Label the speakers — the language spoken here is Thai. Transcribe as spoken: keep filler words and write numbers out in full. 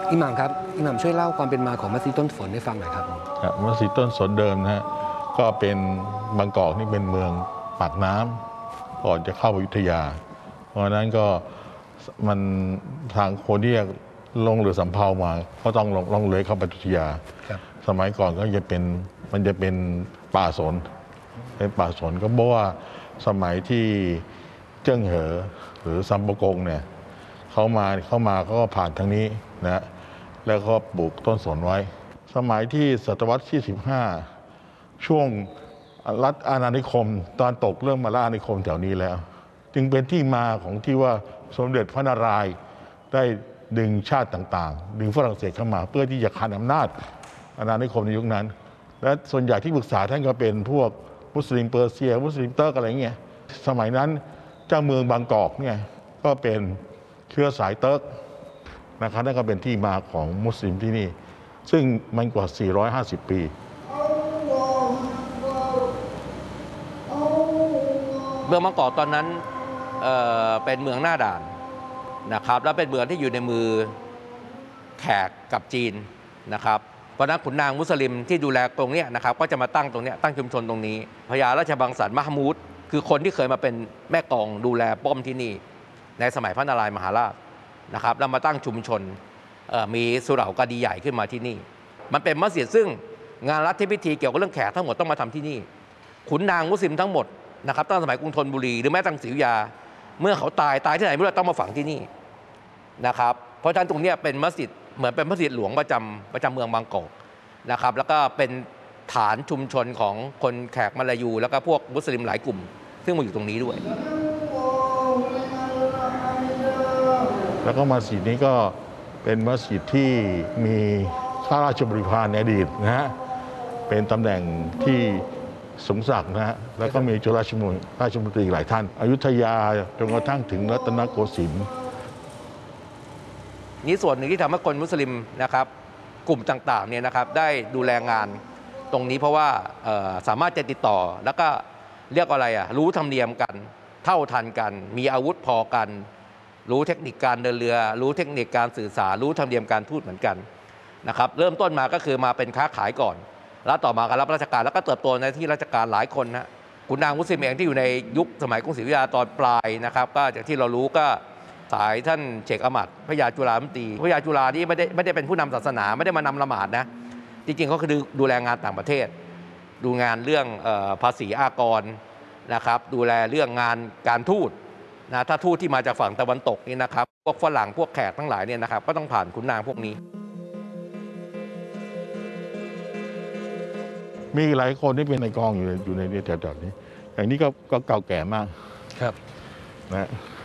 Speaker 1: อิหม่ามครับอิหม่ามช่วยเล่าความเป็นมาของมัสยิดต้นสนให้ฟังหน่อยครับ
Speaker 2: มัสยิดต้นสนเดิมนะฮะก็เป็นบางกอกนี่เป็นเมืองปากน้ำก่อนจะเข้าอยุธยาเพราะฉะนั้นก็มันทางคนที่ลงเรือสำเภามาก็ต้องลงลงเรือเข้าไปอยุธยาสมัยก่อนก็จะเป็นมันจะเป็นป่าสนเป็นป่าสนก็เพราะว่าสมัยที่เจิ้งเหอหรือซัมปะกงเนี่ยเขามาเข้ามาเขาก็ผ่านทางนี้นะแล้วก็ปลูกต้นสนไว้สมัยที่ศตวรรษที่สิบห้าช่วงรัฐอาณานิคมตอนตกเริ่มมาล่าอาณานิคมแถวนี้แล้วจึงเป็นที่มาของที่ว่าสมเด็จพระนารายณ์ได้ดึงชาติต่างๆดึงฝรั่งเศสเข้ามาเพื่อที่จะขานอำนาจอาณานิคมในยุคนั้นและส่วนใหญ่ที่ปรึกษาท่านก็เป็นพวกมุสลิมเปอร์เซียมุสลิมเติร์กอะไรเงี้ยสมัยนั้นเจ้าเมืองบางกอกเนี่ยก็เป็นเชื้อสายเติร์กนะครับนั่นก็เป็นที่มาของมุสลิมที่นี่ซึ่งมันกว่าสี่ร้อยห้าสิบปี
Speaker 3: เมืองบางกอกตอนนั้น เอ่อ เป็นเมืองหน้าด่านนะครับแล้วเป็นเมืองที่อยู่ในมือแขกกับจีนนะครับเพราะนั้นขุนนางมุสลิมที่ดูแลตรงนี้นะครับก็จะมาตั้งตรงนี้ตั้งชุมชนตรงนี้พญาราชบังสรรมหมูดคือคนที่เคยมาเป็นแม่กองดูแลป้อมที่นี่ในสมัยพระนารายณ์มหาราชนะครับแล้วมาตั้งชุมชนมีสุเหร่ากาดีใหญ่ขึ้นมาที่นี่มันเป็นมัสยิดซึ่งงานรัฐพิธีเกี่ยวกับเรื่องแขกทั้งหมดต้องมาทำที่นี่ขุนนางมุสลิมทั้งหมดนะครับตั้งสมัยกรุงธนบุรีหรือแม้ตั้งศรีอยุธยาเมื่อเขาตายตายที่ไหนไม่รู้ต้องมาฝังที่นี่นะครับเพราะฉะนั้นตรงนี้เป็นมัสยิดเหมือนเป็นมัสยิดหลวงประจำประจำเมืองบางกอกนะครับแล้วก็เป็นฐานชุมชนของคนแขกมลายูแล้วก็พวกมุสลิมหลายกลุ่มซึ่งมาอยู่ตรงนี้ด้วย
Speaker 2: แล้วก็มัสยิดนี้ก็เป็นมัสยิดที่มีข้าราชบริพารในอดีตนะฮะเป็นตำแหน่งที่สูงศักดิ์นะฮะแล้วก็มีจุฬาชมนราชมนตรีหลายท่านอยุธยาจนกระทั่งถึงรัตนโกสินทร์
Speaker 3: นี่ส่วนหนึ่งที่ทำให้คนมุสลิมนะครับกลุ่มต่างๆเนี่ยนะครับได้ดูแลงานตรงนี้เพราะว่าสามารถจะติดต่อแล้วก็เรียกอะไรอ่ะรู้ธรรมเนียมกันเท่าทันกันมีอาวุธพอกันรู้เทคนิคการเดินเรือรู้เทคนิคการสื่อสารรู้ธรรมเนียมการทูตเหมือนกันนะครับเริ่มต้นมาก็คือมาเป็นค้าขายก่อนแล้วต่อมาการรับราชการแล้วก็เติบโตในที่ราชการหลายคนนะขุนนางมุสลิมเองที่อยู่ในยุคสมัยกรุงศรีอยุธยาตอนปลายนะครับก็จากที่เรารู้ก็สายท่านเชคอมัดพระยาจุฬามนตรีพระยาจุฬานี่ไม่ได้ไม่ได้เป็นผู้นำศาสนาไม่ได้มานำละหมาดนะจริงๆเขาคือดูแลงานต่างประเทศดูงานเรื่องภาษีอากรนะครับดูแลเรื่องงานการทูตนะถ้าทูตที่มาจากฝั่งตะวันตกนี่นะครับพวกฝรั่งพวกแขกทั้งหลายเนี่ยนะครับก็ต้องผ่านขุนนางพวกนี้
Speaker 2: มีหลายคนที่เป็นในกองอยู่ในอยู่ในแถวๆนี้อย่างนี้ก็เก่าแก่มาก
Speaker 1: ครับ
Speaker 2: นะ